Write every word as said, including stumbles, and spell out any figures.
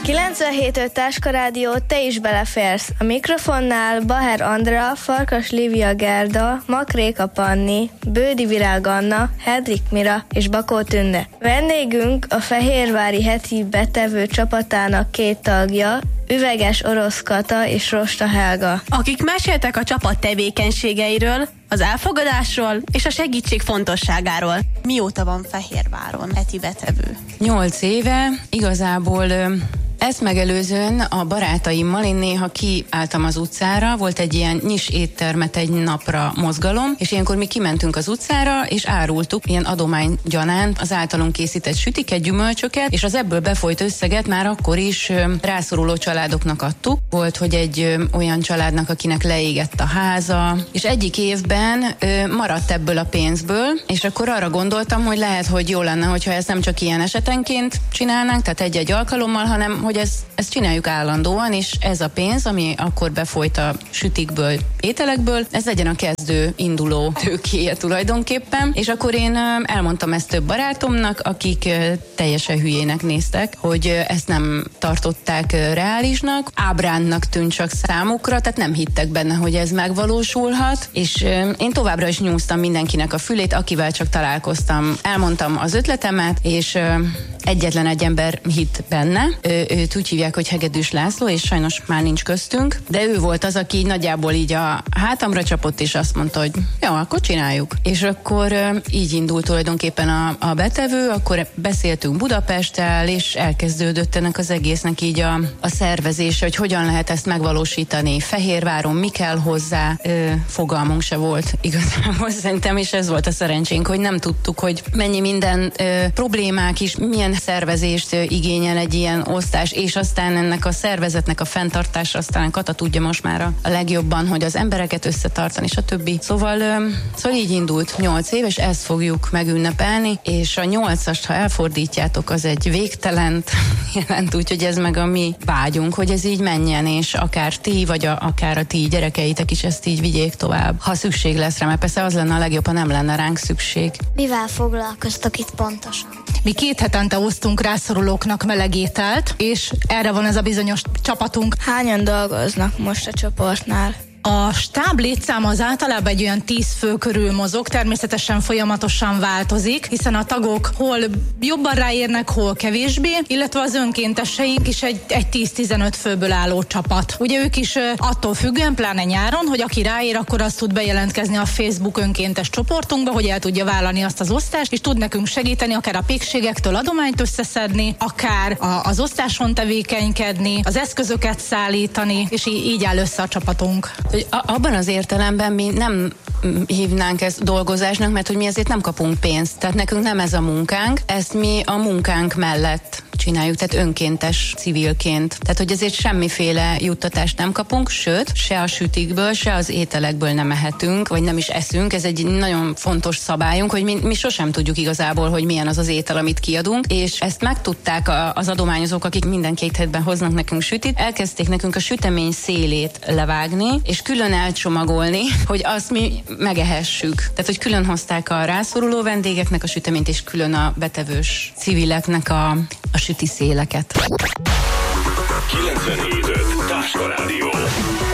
kilencvenhét öt Táska Rádió, te is beleférsz. A mikrofonnál Baher Andrea, Farkas Lívia Gerda, Makréka Panni, Bődi Virág Anna, Hedrik Mira és Bakó Tünde. Vendégünk a fehérvári heti betevő csapatának két tagja, Üveges Orosz Kata és Rosta Helga, akik meséltek a csapat tevékenységeiről, az elfogadásról és a segítség fontosságáról. Mióta van Fehérváron heti betevő? Nyolc éve, igazából ezt megelőzően a barátaimmal én néha kiálltam az utcára, volt egy ilyen nyis éttermet egy napra mozgalom, és ilyenkor mi kimentünk az utcára, és árultuk ilyen adomány gyanánt az általunk készített sütiket, gyümölcsöket, és az ebből befolyt összeget már akkor is rászoruló családoknak adtuk. Volt, hogy egy olyan családnak, akinek leégett a háza, és egyik évben maradt ebből a pénzből, és akkor arra gondoltam, hogy lehet, hogy jó lenne, hogyha ezt nem csak ilyen esetenként csinálnánk, tehát egy-egy alkalommal, hanem hogy ezt, ezt csináljuk állandóan, és ez a pénz, ami akkor befolyt a sütikből, ételekből, ez legyen a kezdő induló tőkéje tulajdonképpen, és akkor én elmondtam ezt több barátomnak, akik teljesen hülyének néztek, hogy ezt nem tartották reálisnak, ábránnak tűnt csak számukra, tehát nem hittek benne, hogy ez megvalósulhat, és én továbbra is nyúztam mindenkinek a fülét, akivel csak találkoztam. Elmondtam az ötletemet, és egyetlen egy ember hitt benne, ő, őt úgy hívják, hogy Hegedűs László, és sajnos már nincs köztünk, de ő volt az, aki nagyjából így a hátamra csapott, és azt mondta, hogy jó, akkor csináljuk. És akkor így indult tulajdonképpen a, a betevő, akkor beszéltünk Budapesttel, és elkezdődött ennek az egésznek így a, a szervezése, hogy hogyan lehet ezt megvalósítani. Fehérváron mi kell hozzá, ö, fogalmunk se volt igazából szerintem, és ez volt a szerencsénk, hogy nem tudtuk, hogy mennyi minden ö, problémák is, milyen szervezést ö, igényel egy ilyen osztás, és aztán ennek a szervezetnek a fenntartása, aztán Kata tudja most már a, a legjobban, hogy az embereket összetartani, és a többi. Szóval, ö, szóval így indult nyolc év, és ezt fogjuk megünnepelni, és a nyolcast, ha elfordítjátok, az egy végtelent jelent, úgyhogy ez meg a mi vágyunk, hogy ez így menjen, és akár ti, vagy a, akár a ti gyerekeitek is ezt így vigyék tovább, ha szükség lesz rá, mert persze az lenne a legjobb, ha nem lenne ránk szükség. Mivel foglalkoztok itt pontosan? Mi két hetente osztunk rászorulóknak melegételt, és erre van ez a bizonyos csapatunk. Hányan dolgoznak most a csoportnál? A stáb létszáma az általában egy olyan tíz fő körül mozog, természetesen folyamatosan változik, hiszen a tagok hol jobban ráérnek, hol kevésbé, illetve az önkénteseink is egy, egy tíz-tizenöt főből álló csapat. Ugye ők is attól függően, pláne nyáron, hogy aki ráér, akkor azt tud bejelentkezni a Facebook önkéntes csoportunkba, hogy el tudja vállalni azt az osztást, és tud nekünk segíteni, akár a pékségektől adományt összeszedni, akár a, az osztáson tevékenykedni, az eszközöket szállítani, és így, így áll össze a csapatunk. Hogy abban az értelemben mi nem hívnánk ezt dolgozásnak, mert hogy mi ezért nem kapunk pénzt. Tehát nekünk nem ez a munkánk, ezt mi a munkánk mellett csináljuk, tehát önkéntes, civilként. Tehát, hogy ezért semmiféle juttatást nem kapunk, sőt, se a sütikből, se az ételekből nem ehetünk, vagy nem is eszünk. Ez egy nagyon fontos szabályunk, hogy mi, mi sosem tudjuk igazából, hogy milyen az az étel, amit kiadunk, és ezt megtudták a, az adományozók, akik minden két hétben hoznak nekünk sütit, elkezdték nekünk a sütemény szélét levágni, és külön elcsomagolni, hogy azt mi megehessük. Tehát, hogy külön hozták a rászoruló vendégeknek a süteményt, és külön a betevős civileknek a, a süti széleket. kilencvenhét öt Táska Rádió.